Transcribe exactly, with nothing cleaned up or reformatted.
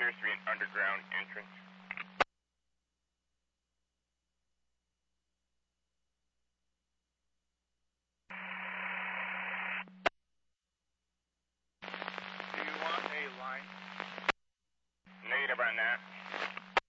appears to be an underground entrance. Do you want a line? Negative on that.